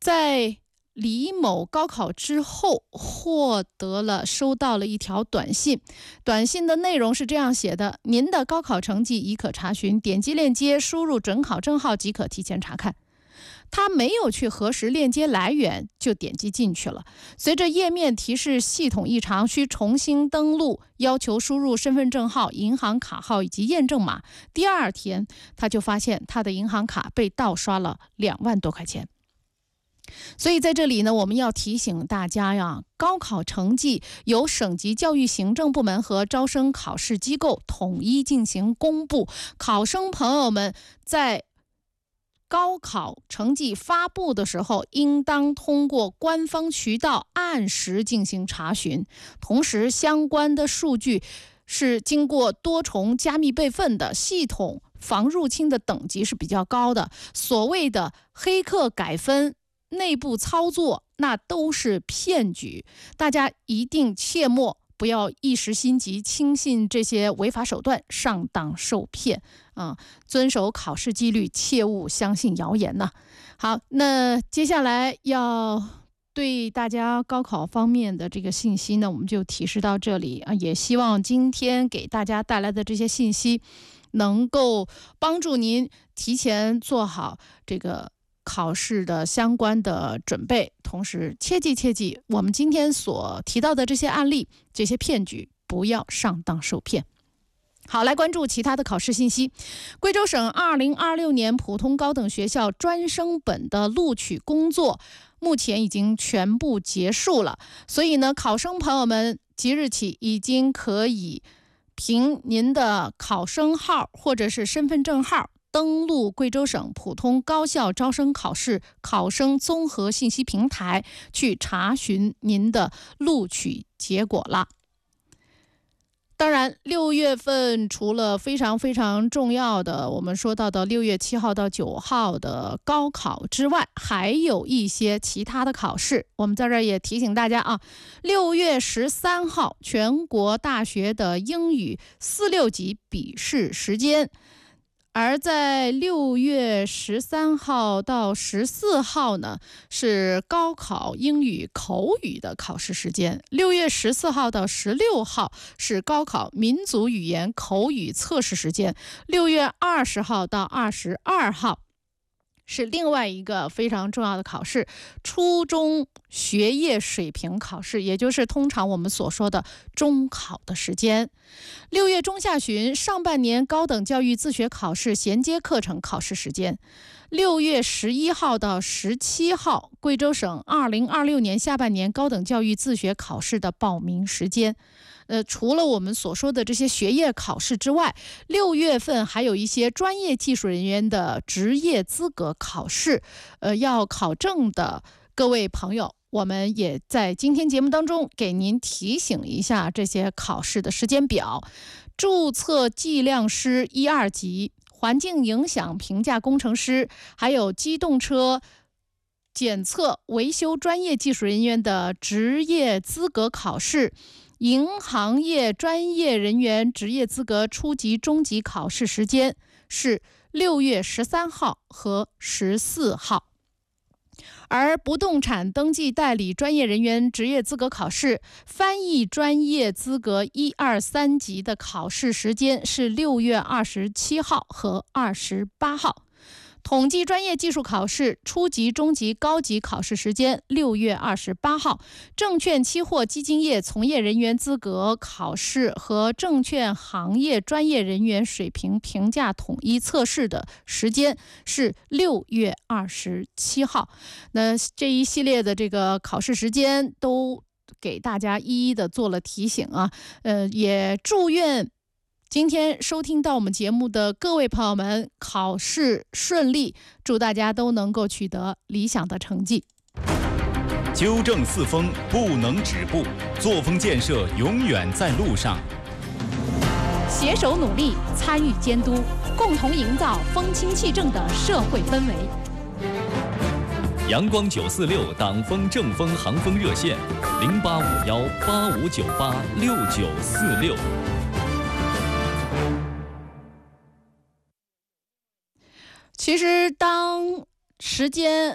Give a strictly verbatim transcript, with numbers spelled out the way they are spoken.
在李某高考之后获得了收到了一条短信，短信的内容是这样写的：您的高考成绩已可查询，点击链接输入准考证号即可提前查看。他没有去核实链接来源，就点击进去了。随着页面提示系统异常，需重新登录，要求输入身份证号、银行卡号以及验证码。第二天，他就发现他的银行卡被盗刷了两万多块钱。所以在这里呢，我们要提醒大家呀，高考成绩由省级教育行政部门和招生考试机构统一进行公布，考生朋友们在高考成绩发布的时候，应当通过官方渠道按时进行查询，同时相关的数据是经过多重加密备份的，系统防入侵的等级是比较高的。所谓的黑客改分、内部操作，那都是骗局，大家一定切莫不要一时心急轻信这些违法手段，上当受骗啊！遵守考试纪律，切勿相信谣言呐。好，那接下来要对大家高考方面的这个信息呢，我们就提示到这里啊，也希望今天给大家带来的这些信息能够帮助您提前做好这个考试的相关的准备，同时切记切记，我们今天所提到的这些案例、这些骗局，不要上当受骗。好，来关注其他的考试信息。贵州省二零二六年普通高等学校专升本的录取工作目前已经全部结束了，所以呢，考生朋友们即日起已经可以凭您的考生号或者是身份证号登录贵州省普通高校招生考试考生综合信息平台去查询您的录取结果了。当然，六月份除了非常非常重要的我们说到的六月七号到九号的高考之外，还有一些其他的考试。我们在这儿也提醒大家啊，六月十三号全国大学的英语四六级笔试时间。而在六月十三号到十四号呢，是高考英语口语的考试时间。六月十四号到十六号是高考民族语言口语测试时间。六月二十号到二十二号是另外一个非常重要的考试，初中学业水平考试，也就是通常我们所说的中考的时间。六月中下旬上半年高等教育自学考试衔接课程考试时间。六月十一号到十七号，贵州省二零二六年下半年高等教育自学考试的报名时间。呃，除了我们所说的这些学业考试之外，六月份还有一些专业技术人员的职业资格考试，呃，要考证的各位朋友，我们也在今天节目当中给您提醒一下这些考试的时间表。注册计量师一二级、环境影响评价工程师，还有机动车检测维修专业技术人员的职业资格考试，银行业专业人员职业资格初级、中级考试时间是六月十三号和十四号。而不动产登记代理专业人员职业资格考试、翻译专业资格一二三级的考试时间是六月二十七号和二十八号。统计专业技术考试初级、中级、高级考试时间六月二十八号，证券期货基金业从业人员资格考试和证券行业专业人员水平评价统一测试的时间是六月二十七号。那这一系列的这个考试时间都给大家一一的做了提醒啊，呃，也祝愿今天收听到我们节目的各位朋友们考试顺利，祝大家都能够取得理想的成绩。 纠正四风不能止步，作风建设永远在路上。 携手努力，参与监督，共同营造风清气正的社会氛围。 阳光九四六党风正风航风热线：零八五幺八五九八六九四六。 其实当时间